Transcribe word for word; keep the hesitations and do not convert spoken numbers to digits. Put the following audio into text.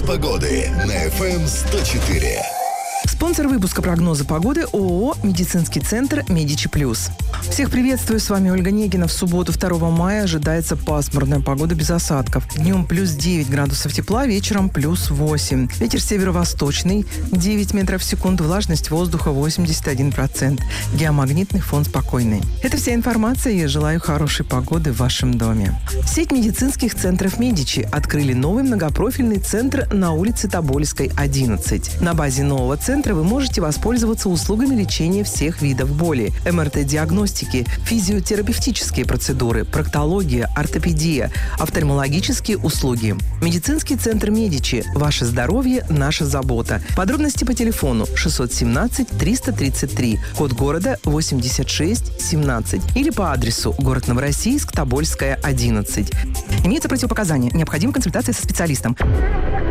погоды на эф эм сто четыре. Спонсор выпуска прогноза погоды ООО «Медицинский центр Медичи Плюс». Всех приветствую, с вами Ольга Негина. В субботу второго мая ожидается пасмурная погода без осадков. Днем плюс девять градусов тепла, вечером плюс восемь. Ветер северо-восточный, девять метров в секунду, влажность воздуха восемьдесят один процент. Геомагнитный фон спокойный. Это вся информация, и я желаю хорошей погоды в вашем доме. Сеть медицинских центров Медичи открыли новый многопрофильный центр на улице Тобольской, одиннадцать. На базе нового центра вы можете воспользоваться услугами лечения всех видов боли, эм эр тэ-диагностики, физиотерапевтические процедуры, проктология, ортопедия, офтальмологические услуги. Медицинский центр Медичи. Ваше здоровье – наша забота. Подробности по телефону шестьсот семнадцать триста тридцать три, код города восемьдесят шесть семнадцать или по адресу город Новороссийск, Тобольская, одиннадцать. Имеются противопоказания. Необходима консультация со специалистом.